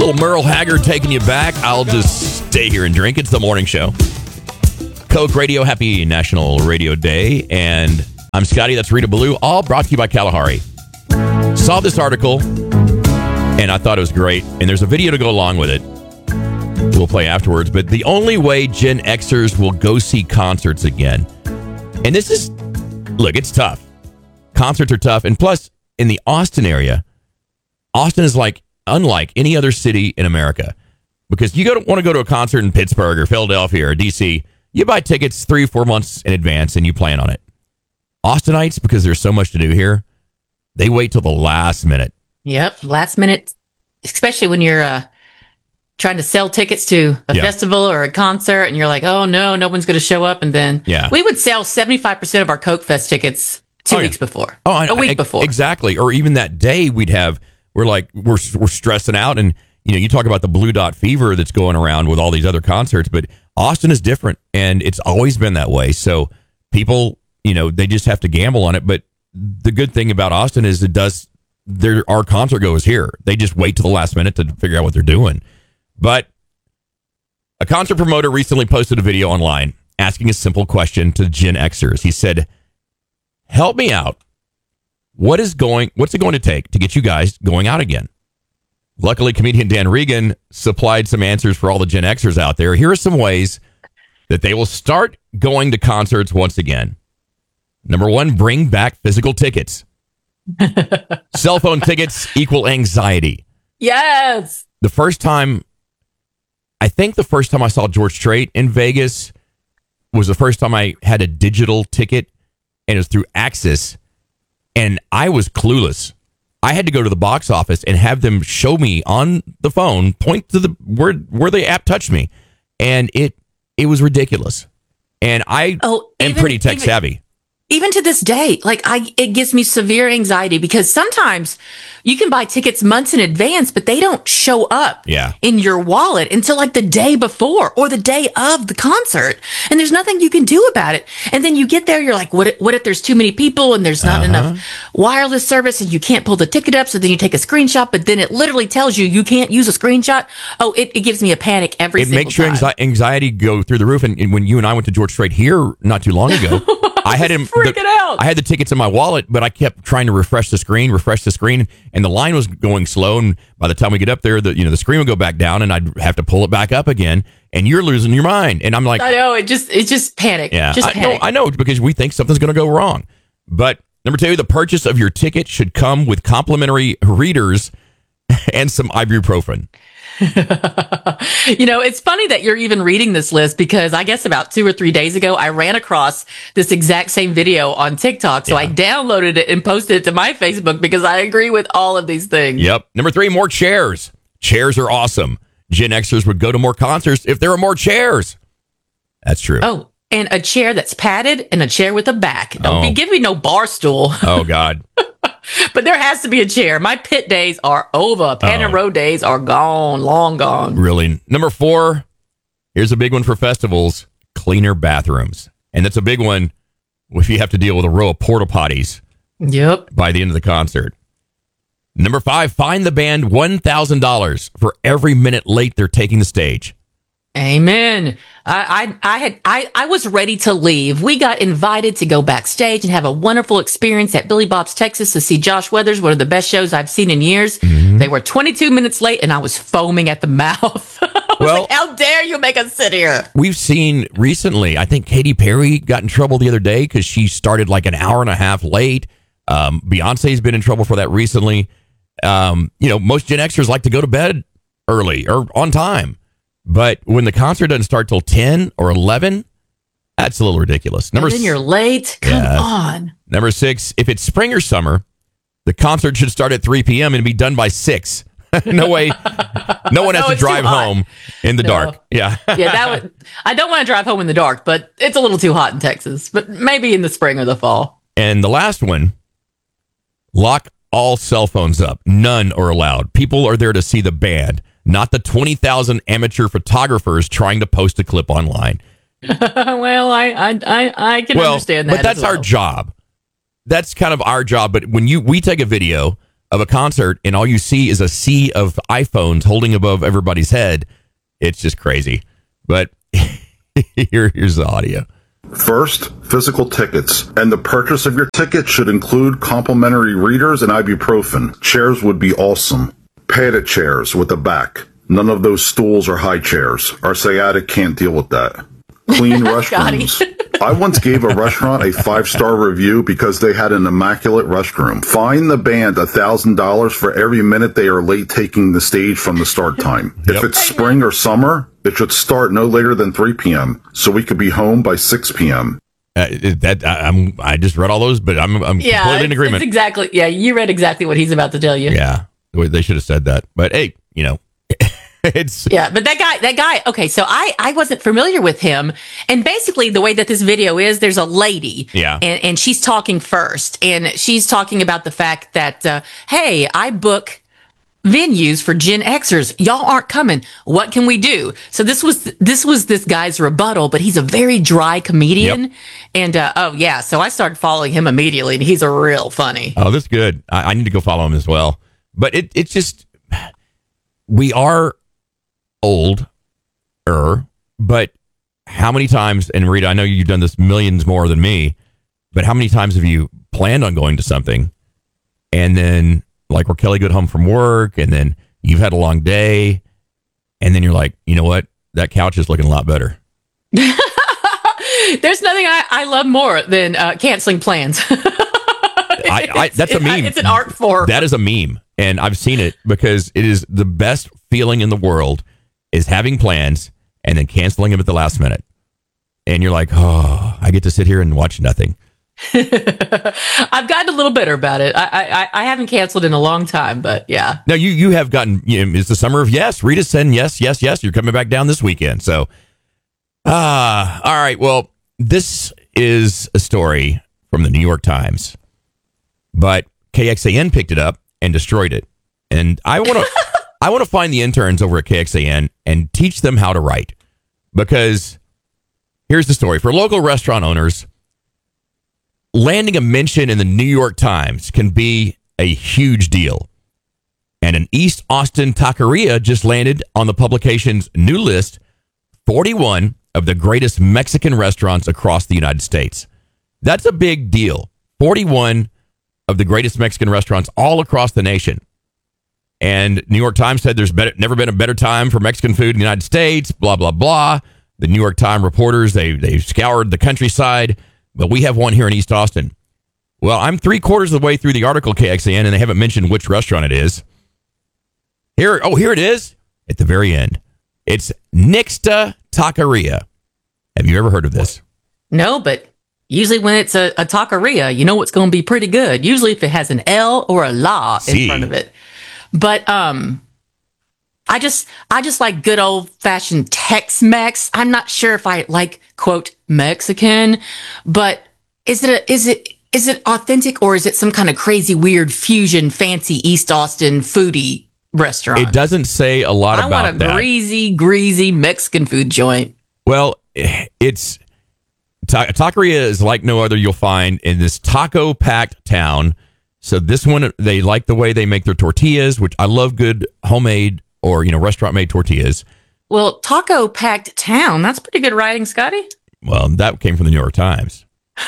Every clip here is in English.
Little Merle Haggard taking you back. I'll just stay here and drink. It's the morning show. Coke Radio, happy National Radio Day. And I'm Scotty, that's Rita Ballou, all brought to you by Kalahari. Saw this article, and I thought it was great. And there's a video to go along with it. We'll play afterwards. But the only way Gen Xers will go see concerts again. And this is, look, it's tough. Concerts are tough. And plus, in the Austin area, Austin is unlike any other city in America, because you want to go to a concert in Pittsburgh or Philadelphia or DC, you buy tickets 3 or 4 months in advance and you plan on it. Austinites, because there's so much to do here, they wait till the last minute. Yep, last minute, especially when you're trying to sell tickets to a festival or a concert, and you're like, oh no one's going to show up, and then we would sell 75% of our Coke Fest tickets 2 weeks before. A week before. Exactly. Or even that day we're stressing out, and you talk about the blue dot fever that's going around with all these other concerts, but Austin is different, and it's always been that way. So people, they just have to gamble on it. But the good thing about Austin is there are concert goers here. They just wait till the last minute to figure out what they're doing. But a concert promoter recently posted a video online asking a simple question to Gen Xers. He said, "Help me out. What's it going to take to get you guys going out again?" Luckily, comedian Dan Regan supplied some answers for all the Gen Xers out there. Here are some ways that they will start going to concerts once again. Number 1, bring back physical tickets. Cell phone tickets equal anxiety. Yes. The first time I saw George Strait in Vegas was the first time I had a digital ticket, and it was through Axis. And I was clueless. I had to go to the box office and have them show me on the phone, point to where the app touched me. And it was ridiculous. And I am pretty tech savvy. Even to this day, it gives me severe anxiety, because sometimes you can buy tickets months in advance, but they don't show up in your wallet until the day before or the day of the concert. And there's nothing you can do about it. And then you get there, you're like, what if there's too many people and there's not enough wireless service and you can't pull the ticket up? So then you take a screenshot, but then it literally tells you can't use a screenshot. Oh, it gives me a panic every single time. It makes your anxiety go through the roof. And when you and I went to George Strait here not too long ago, I had the tickets in my wallet, but I kept trying to refresh the screen, and the line was going slow. And by the time we get up there, the screen would go back down, and I'd have to pull it back up again. And you're losing your mind. And I'm like, I know, it's just panic. Yeah, panic. I know, because we think something's going to go wrong. But number 2, the purchase of your ticket should come with complimentary readers and some ibuprofen. It's funny that you're even reading this list, because I guess about 2 or 3 days ago, I ran across this exact same video on TikTok. So I downloaded it and posted it to my Facebook, because I agree with all of these things. Yep. Number 3, more chairs. Chairs are awesome. Gen Xers would go to more concerts if there were more chairs. That's true. Oh, and a chair that's padded and a chair with a back. Don't give me no bar stool. Oh, God. But there has to be a chair. My pit days are over. Pan and Road days are gone, long gone. Really? Number 4, here's a big one for festivals: cleaner bathrooms. And that's a big one if you have to deal with a row of porta potties. Yep. By the end of the concert. Number 5, find the band $1,000 for every minute late they're taking the stage. Amen. I was ready to leave. We got invited to go backstage and have a wonderful experience at Billy Bob's Texas to see Josh Weathers, one of the best shows I've seen in years. Mm-hmm. They were 22 minutes late, and I was foaming at the mouth. How dare you make us sit here? We've seen recently, I think Katy Perry got in trouble the other day because she started an hour and a half late. Beyonce's been in trouble for that recently. Most Gen Xers like to go to bed early or on time. But when the concert doesn't start till 10 or 11, that's a little ridiculous. And then you're late? Come on. Number 6, if it's spring or summer, the concert should start at 3 p.m. and be done by 6. No way. No one has to drive home in the dark. Yeah. I don't want to drive home in the dark, but it's a little too hot in Texas. But maybe in the spring or the fall. And the last one, lock all cell phones up. None are allowed. People are there to see the band, not the 20,000 amateur photographers trying to post a clip online. Well, I can understand that. But that's our job. That's kind of our job. But when we take a video of a concert and all you see is a sea of iPhones holding above everybody's head. It's just crazy. But here's the audio. First, physical tickets. And the purchase of your ticket should include complimentary readers and ibuprofen. Chairs would be awesome. Padded chairs with a back. None of those stools or high chairs. Our sciatic can't deal with that. Clean restrooms. I once gave a restaurant a 5-star review because they had an immaculate restroom. Fine the band $1,000 for every minute they are late taking the stage from the start time. If it's spring or summer, it should start no later than 3 p.m. so we could be home by 6 p.m. I just read all those, but I'm completely in agreement. It's exactly. Yeah, you read exactly what he's about to tell you. Yeah, they should have said that. But hey, it's but that guy. Okay, so I wasn't familiar with him, and basically the way that this video is, there's a lady, and she's talking first, and she's talking about the fact that hey, I book venues for Gen Xers. Y'all aren't coming. What can we do? So this was this guy's rebuttal, but he's a very dry comedian, and so I started following him immediately, and he's a real funny. Oh, that's good. I need to go follow him as well. But it's just we are older, but how many times, and Rita, I know you've done this millions more than me, but how many times have you planned on going to something and then like where Kelly got home from work and then you've had a long day and then you're like, you know what? That couch is looking a lot better. There's nothing I love more than canceling plans. That's a meme. It's an art form. That is a meme. And I've seen it because it is the best feeling in the world is having plans and then canceling them at the last minute. And you're like, oh, I get to sit here and watch nothing. I've gotten a little better about it. I haven't canceled in a long time, but yeah. Now you have gotten, it's the summer of yes. Rita's saying yes. You're coming back down this weekend. So, all right. Well, this is a story from the New York Times, but KXAN picked it up and destroyed it. And I want to find the interns over at KXAN and teach them how to write, because here's the story. For local restaurant owners, landing a mention in the New York Times can be a huge deal. And an East Austin taqueria just landed on the publication's new list, 41 of the greatest Mexican restaurants across the United States. That's a big deal. 41 of the greatest Mexican restaurants all across the nation. And New York Times said there's never been a better time for Mexican food in the United States, blah, blah, blah. The New York Times reporters, they scoured the countryside, but we have one here in East Austin. Well, I'm 3/4 of the way through the article, KXAN, and they haven't mentioned which restaurant it is. Here it is at the very end. It's Nixta Taqueria. Have you ever heard of this? No, but usually when it's a taqueria, you know it's going to be pretty good. Usually if it has an L or a la in front of it. But I just like good old fashioned Tex-Mex. I'm not sure if I like quote Mexican, but is it authentic, or is it some kind of crazy weird fusion fancy East Austin foodie restaurant? It doesn't say a lot about that. I want a greasy Mexican food joint. Well, it's taqueria is like no other you'll find in this taco packed town. So this one, they like the way they make their tortillas, which I love good homemade or, restaurant made tortillas. Well, taco packed town. That's pretty good writing, Scotty. Well, that came from the New York Times.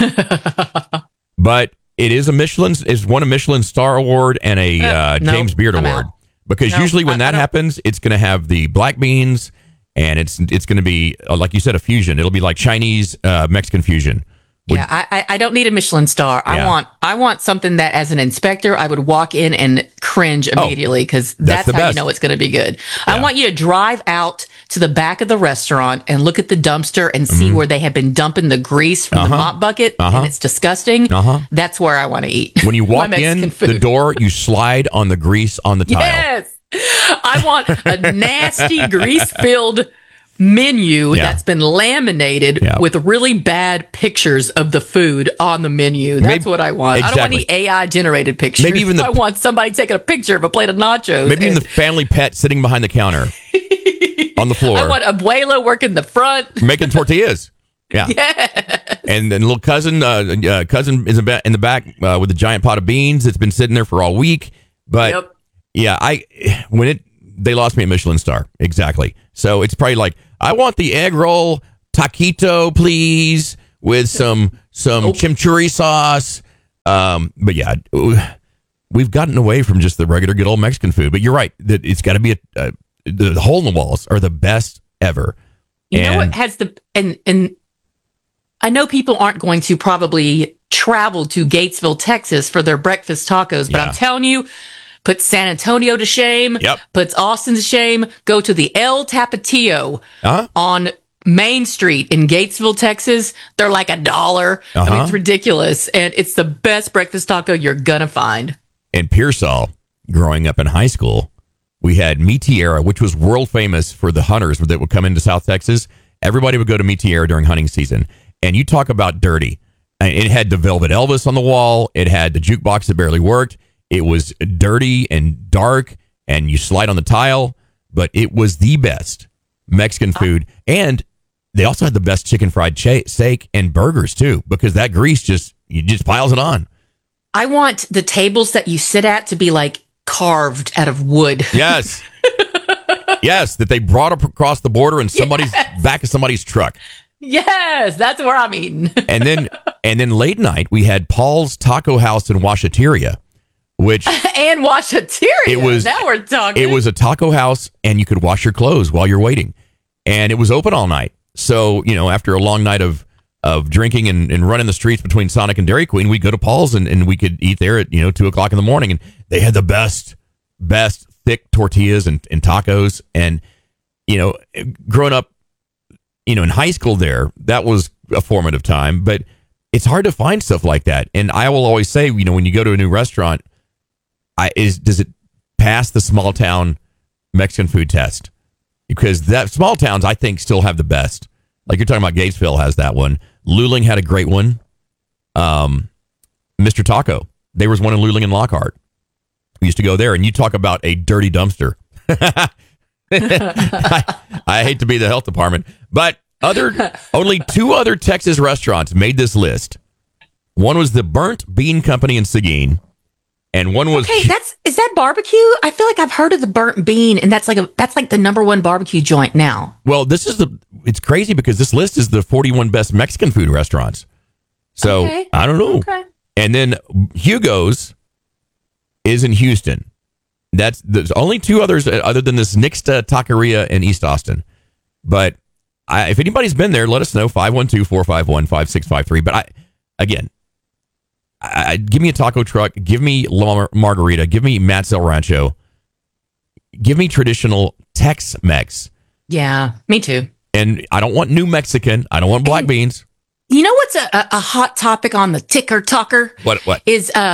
But it is won a Michelin Star Award and a James Beard Award. Because usually when that happens, it's going to have the black beans and it's going to be, like you said, a fusion. It'll be like Chinese Mexican fusion. I don't need a Michelin star. I want something that as an inspector, I would walk in and cringe immediately, because that's how you know it's going to be good. Yeah. I want you to drive out to the back of the restaurant and look at the dumpster and see where they have been dumping the grease from the mop bucket, and it's disgusting. That's where I want to eat. When you walk in the door, you slide on the grease on the tile. Yes! I want a nasty grease-filled menu that's been laminated with really bad pictures of the food on the menu. That's what I want. Exactly. I don't want any AI generated pictures. Maybe even I want somebody taking a picture of a plate of nachos. Maybe even the family pet sitting behind the counter on the floor. I want Abuela working the front, making tortillas. Yeah. Yes. And then little cousin is in the back with a giant pot of beans that's been sitting there for all week. But they lost me a Michelin star. Exactly. So it's probably like, I want the egg roll taquito, please, with some chimichurri sauce. But yeah, we've gotten away from just the regular good old Mexican food. But you're right, that it's got to be the hole in the walls are the best ever. You know what has and I know people aren't going to probably travel to Gatesville, Texas for their breakfast tacos, but I'm telling you, put San Antonio to shame, puts Austin to shame. Go to the El Tapatio on Main Street in Gatesville, Texas. They're like $1. I mean, it's ridiculous. And it's the best breakfast taco you're going to find. In Pearsall, growing up in high school, we had Mi Tierra, which was world famous for the hunters that would come into South Texas. Everybody would go to Mi Tierra during hunting season. And you talk about dirty. It had the Velvet Elvis on the wall. It had the jukebox that barely worked. It was dirty and dark, and you slide on the tile. But it was the best Mexican food. And they also had the best chicken fried steak and burgers, too, because that grease just piles it on. I want the tables that you sit at to be like carved out of wood. Yes. Yes, that they brought up across the border in somebody's back of somebody's truck. Yes, that's where I'm eating. and then late night we had Paul's Taco House in Washateria, which and Washateria. Now we're talking. It was a taco house, and you could wash your clothes while you're waiting, and it was open all night. So after a long night of drinking and running the streets between Sonic and Dairy Queen, we'd go to Paul's and we could eat there at 2:00 in the morning, and they had the best thick tortillas and tacos. And growing up in high school there, that was a formative time, but it's hard to find stuff like that. And I will always say, when you go to a new restaurant, does it pass the small town Mexican food test? Because that small towns, I think, still have the best. Like you're talking about, Gatesville has that one. Luling had a great one. Mr. Taco. There was one in Luling and Lockhart. We used to go there, and you talk about a dirty dumpster. I hate to be the health department, but only 2 other Texas restaurants made this list. One was the Burnt Bean Company in Seguin, and one was is that barbecue? I feel like I've heard of the Burnt Bean, and that's like the #1 barbecue joint now. Well, it's crazy because this list is the 41 best Mexican food restaurants. So I don't know. Okay. And then Hugo's is in Houston. There's only 2 others other than this Nixta Taqueria in East Austin. But if anybody's been there, let us know, 512-451-5653. But give me a taco truck, give me La Margarita, give me Matt's El Rancho, give me traditional Tex-Mex. Yeah, me too. And I don't want New Mexican. I don't want black beans. You know what's a hot topic on the ticker talker? What?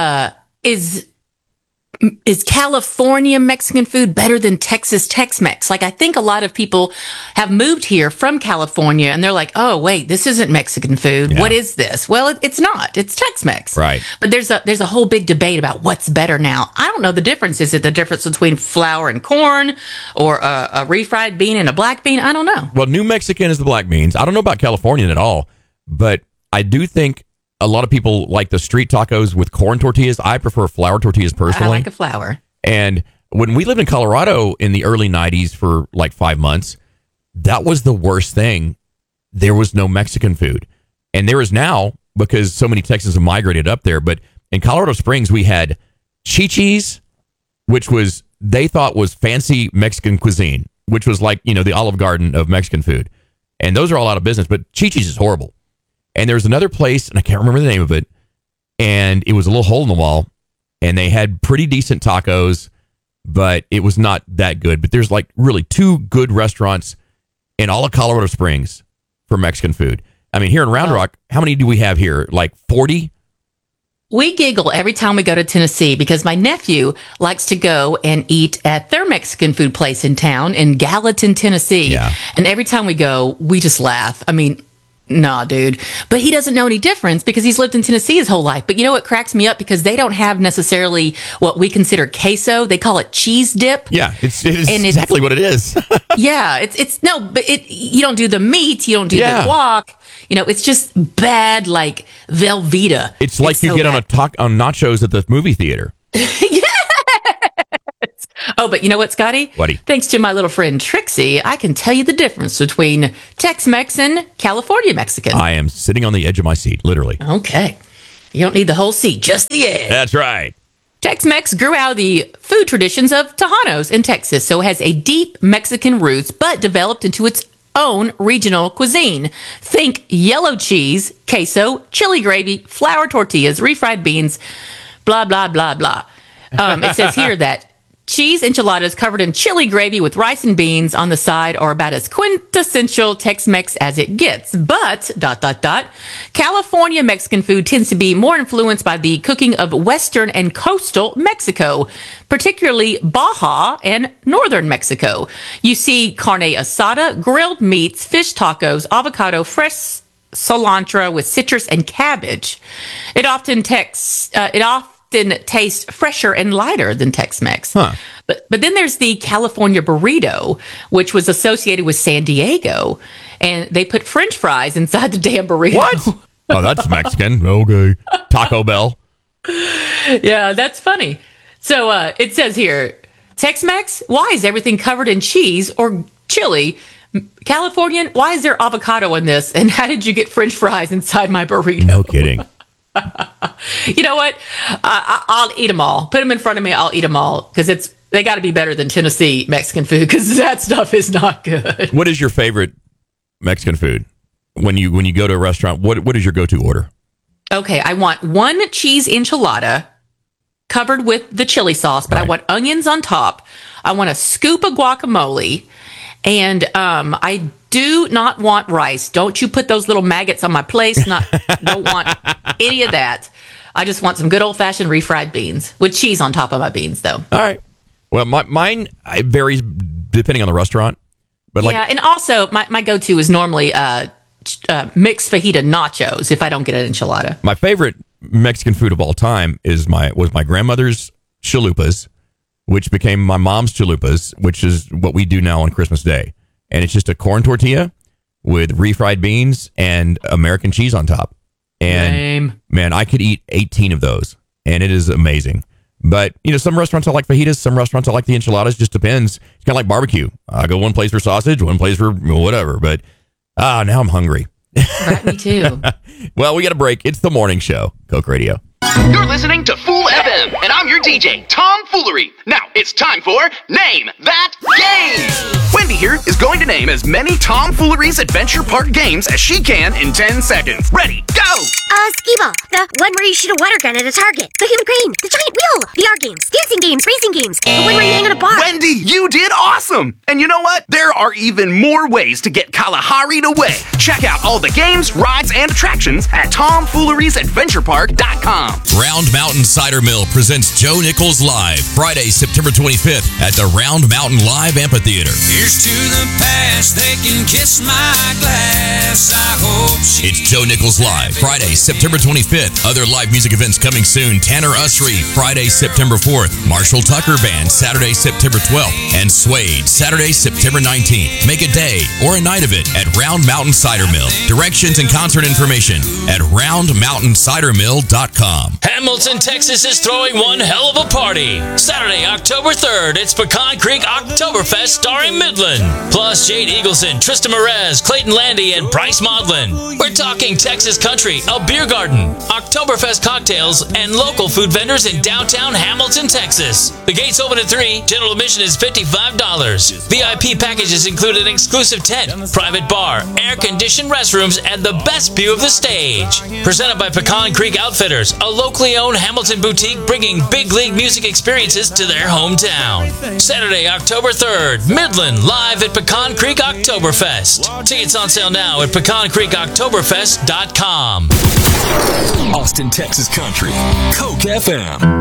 Is California Mexican food better than Texas Tex-Mex? Like, I think a lot of people have moved here from California and they're like, oh, wait, this isn't Mexican food. Yeah. What is this? Well, it's not. It's Tex-Mex. Right. But there's a whole big debate about what's better now. I don't know the difference. Is it the difference between flour and corn, or a refried bean and a black bean? I don't know. Well, New Mexican is the black beans. I don't know about Californian at all, but I do think a lot of people like the street tacos with corn tortillas. I prefer flour tortillas personally. I like a flour. And when we lived in Colorado in the early 90s for like 5 months, that was the worst thing. There was no Mexican food. And there is now, because so many Texans have migrated up there. But in Colorado Springs, we had Chi-Chi's, which they thought was fancy Mexican cuisine, which was like, the Olive Garden of Mexican food. And those are all out of business. But Chi-Chi's is horrible. And there's another place, and I can't remember the name of it, and it was a little hole in the wall, and they had pretty decent tacos, but it was not that good. But there's like really 2 good restaurants in all of Colorado Springs for Mexican food. I mean, here in Round Rock, how many do we have here? Like 40? We giggle every time we go to Tennessee because my nephew likes to go and eat at their Mexican food place in town in Gallatin, Tennessee. Yeah. And every time we go, we just laugh. I mean, nah, dude. But he doesn't know any difference because he's lived in Tennessee his whole life. But you know what cracks me up? Because they don't have necessarily what we consider queso. They call it cheese dip. Yeah, it's exactly what it is. Yeah, but you don't do the meat, you don't do the guac. It's just bad, like Velveeta. It's like you get on nachos at the movie theater. Yes! Oh, but you know what, Scotty? What? Thanks to my little friend Trixie, I can tell you the difference between Tex-Mex and California Mexican. I am sitting on the edge of my seat, literally. Okay. You don't need the whole seat, just the edge. That's right. Tex-Mex grew out of the food traditions of Tejanos in Texas, so it has a deep Mexican roots, but developed into its own regional cuisine. Think yellow cheese, queso, chili gravy, flour tortillas, refried beans, blah, blah, blah, blah. It says here that cheese enchiladas covered in chili gravy with rice and beans on the side are about as quintessential Tex-Mex as it gets. But, ... California Mexican food tends to be more influenced by the cooking of Western and coastal Mexico, particularly Baja and Northern Mexico. You see carne asada, grilled meats, fish tacos, avocado, fresh cilantro with citrus and cabbage. It often tastes fresher and lighter than Tex-Mex. Huh. But then there's the California burrito, which was associated with San Diego, and they put French fries inside the damn burrito. What? Oh, that's Mexican. Okay. Taco Bell. Yeah, that's funny. So it says here, Tex-Mex, why is everything covered in cheese or chili? Californian, why is there avocado in this? And how did you get French fries inside my burrito? No kidding. You know what? I'll eat them all. Put them in front of me. I'll eat them all because they got to be better than Tennessee Mexican food because that stuff is not good. What is your favorite Mexican food? When you go to a restaurant, what is your go-to order? Okay, I want one cheese enchilada covered with the chili sauce, but right. I want onions on top. I want a scoop of guacamole, and I do not want rice. Don't you put those little maggots on my plate. Don't want any of that. I just want some good old-fashioned refried beans with cheese on top of my beans, though. All right. Well, mine varies depending on the restaurant. But and also my go-to is normally mixed fajita nachos if I don't get an enchilada. My favorite Mexican food of all time was my grandmother's chalupas, which became my mom's chalupas, which is what we do now on Christmas Day. And it's just a corn tortilla with refried beans and American cheese on top. And man, I could eat 18 of those, and it is amazing. But, some restaurants I like fajitas, some restaurants I like the enchiladas, just depends. It's kind of like barbecue. I go one place for sausage, one place for whatever. But, now I'm hungry. Right, me too. Well, we got a break. It's the morning show, Coke Radio. You're listening to Fool FM, and I'm your DJ, Tom Foolery. Now, it's time for Name That Game! Wendy here is going to name as many Tom Foolery's Adventure Park games as she can in 10 seconds. Ready, go! Skee-Ball, the one where you shoot a water gun at a target, the human crane, the giant wheel, VR games, dancing games, racing games, the one where you hang on a bar. Wendy, you did awesome! And you know what? There are even more ways to get Kalahari'd away. Check out all the games, rides, and attractions at TomFoolery'sAdventurePark.com. Round Mountain Cider Mill presents Joe Nichols Live, Friday, September 25th at the Round Mountain Live Amphitheater. Here's to the past, they can kiss my glass, I hope she... It's Joe Nichols Live, Friday, September 25th. Other live music events coming soon. Tanner Usry, Friday, September 4th. Marshall Tucker Band, Saturday, September 12th. And Suede, Saturday, September 19th. Make a day or a night of it at Round Mountain Cider Mill. Directions and concert information at roundmountaicidermill.com. Hamilton, Texas is throwing one hell of a party. Saturday, October 3rd, it's Pecan Creek Oktoberfest starring Midland. Plus Jade Eagleson, Tristan Merez, Clayton Landy, and Bryce Maudlin. We're talking Texas country, a beer garden, Oktoberfest cocktails, and local food vendors in downtown Hamilton, Texas. The gates open at 3. General admission is $55. VIP packages include an exclusive tent, private bar, air-conditioned restrooms, and the best view of the stage. Presented by Pecan Creek Outfitters, a locally owned Hamilton boutique bringing big league music experiences to their hometown. Saturday, October 3rd, Midland live at Pecan Creek Oktoberfest. Tickets on sale now at pecancreekoktoberfest.com. Austin, Texas Country, Coke FM.